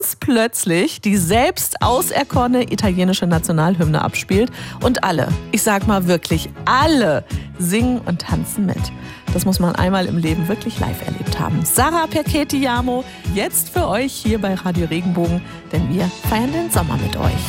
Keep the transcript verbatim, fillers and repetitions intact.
plötzlich die selbst auserkorene italienische Nationalhymne abspielt und alle, ich sag mal wirklich alle, singen und tanzen mit. Das muss man einmal im Leben wirklich live erlebt haben. Sarah Perchetiamo, jetzt für euch hier bei Radio Regenbogen, denn wir feiern den Sommer mit euch.